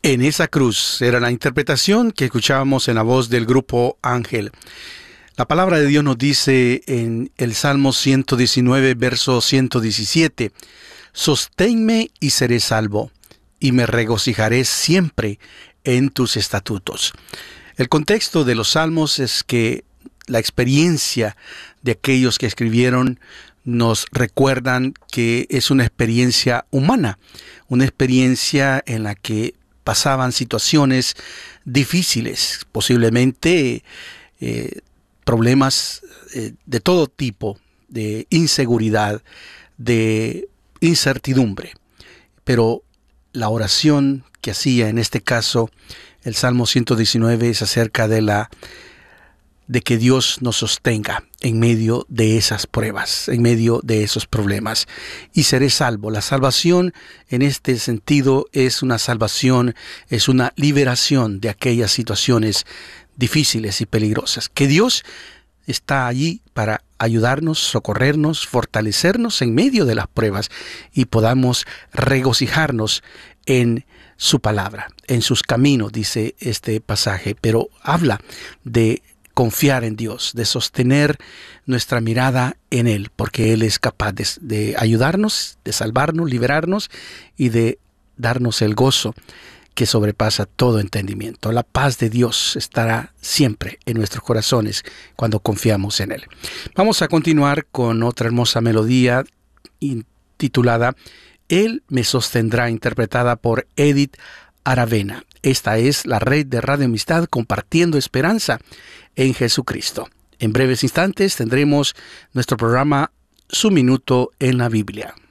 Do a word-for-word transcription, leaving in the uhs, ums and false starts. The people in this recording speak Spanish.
En esa cruz era la interpretación que escuchábamos en la voz del grupo Ángel. La palabra de Dios nos dice en el Salmo ciento diecinueve, verso ciento diecisiete, «Sosténme y seré salvo, y me regocijaré siempre en tus estatutos». El contexto de los salmos es que la experiencia de aquellos que escribieron nos recuerdan que es una experiencia humana, una experiencia en la que pasaban situaciones difíciles, posiblemente eh, problemas eh, de todo tipo, de inseguridad, de incertidumbre. Pero la oración que hacía en este caso el Salmo ciento diecinueve es acerca de la de que Dios nos sostenga en medio de esas pruebas, en medio de esos problemas. Y seré salvo. La salvación en este sentido es una salvación, es una liberación de aquellas situaciones difíciles y peligrosas. Que Dios está allí para ayudarnos, socorrernos, fortalecernos en medio de las pruebas y podamos regocijarnos en su palabra, en sus caminos, dice este pasaje. Pero habla de confiar en Dios, de sostener nuestra mirada en Él, porque Él es capaz de, de ayudarnos, de salvarnos, liberarnos y de darnos el gozo que sobrepasa todo entendimiento. La paz de Dios estará siempre en nuestros corazones cuando confiamos en Él. Vamos a continuar con otra hermosa melodía titulada Él me sostendrá, interpretada por Edith Aravena. Esta es la red de Radio Amistad compartiendo esperanza en Jesucristo. En breves instantes tendremos nuestro programa Su Minuto en la Biblia.